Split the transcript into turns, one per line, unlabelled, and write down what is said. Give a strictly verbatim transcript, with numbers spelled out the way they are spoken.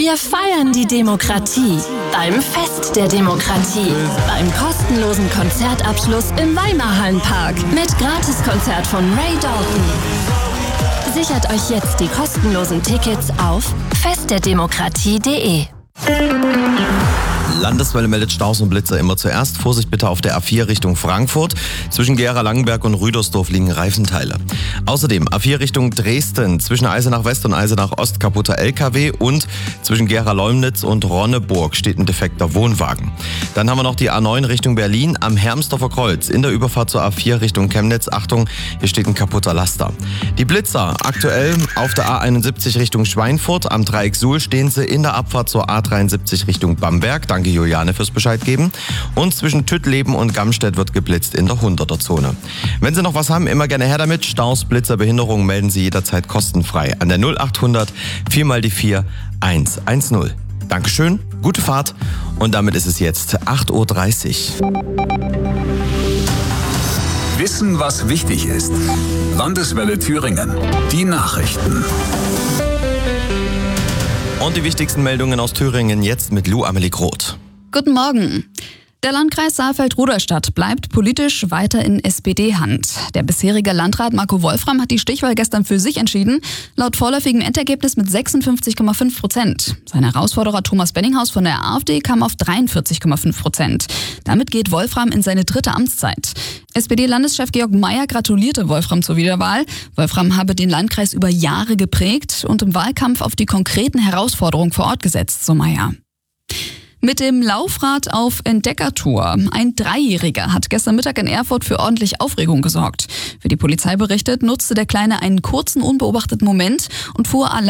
Wir feiern die Demokratie beim Fest der Demokratie, beim kostenlosen Konzertabschluss im Weimarhallenpark mit Gratiskonzert von Ray Dalton. Sichert euch jetzt die kostenlosen Tickets auf festderdemokratie punkt de.
Landeswelle meldet Staus und Blitzer immer zuerst. Vorsicht bitte auf der A vier Richtung Frankfurt. Zwischen Gera-Langenberg und Rüdersdorf liegen Reifenteile. Außerdem A vier Richtung Dresden. Zwischen Eisenach West und Eisenach Ost kaputter L K W. Und zwischen Gera-Leumnitz und Ronneburg steht ein defekter Wohnwagen. Dann haben wir noch die A neun Richtung Berlin am Hermsdorfer Kreuz. In der Überfahrt zur A vier Richtung Chemnitz. Achtung, hier steht ein kaputter Laster. Die Blitzer aktuell auf der A einundsiebzig Richtung Schweinfurt. Am Dreieck Suhl stehen sie in der Abfahrt zur A dreiundsiebzig Richtung Bamberg. Danke Juliane fürs Bescheid geben. Und zwischen Tüttleben und Gamstedt wird geblitzt in der hunderter-Zone. Wenn Sie noch was haben, immer gerne her damit. Staus, Blitzer, Behinderungen melden Sie jederzeit kostenfrei an der null achthundert vier mal die vier eins eins null. Dankeschön, gute Fahrt und damit ist es jetzt acht Uhr dreißig.
Wissen, was wichtig ist. Landeswelle Thüringen. Die Nachrichten.
Und die wichtigsten Meldungen aus Thüringen jetzt mit Lou Amelie Groth.
Guten Morgen. Der Landkreis Saalfeld-Rudolstadt bleibt politisch weiter in S P D-Hand. Der bisherige Landrat Marco Wolfram hat die Stichwahl gestern für sich entschieden, laut vorläufigem Endergebnis mit sechsundfünfzig Komma fünf Prozent. Sein Herausforderer Thomas Benninghaus von der AfD kam auf dreiundvierzig Komma fünf Prozent. Damit geht Wolfram in seine dritte Amtszeit. S P D-Landeschef Georg Mayer gratulierte Wolfram zur Wiederwahl. Wolfram habe den Landkreis über Jahre geprägt und im Wahlkampf auf die konkreten Herausforderungen vor Ort gesetzt, so Mayer. Mit dem Laufrad auf Entdeckertour. Ein Dreijähriger hat gestern Mittag in Erfurt für ordentlich Aufregung gesorgt. Wie die Polizei berichtet, nutzte der Kleine einen kurzen, unbeobachteten Moment und fuhr allein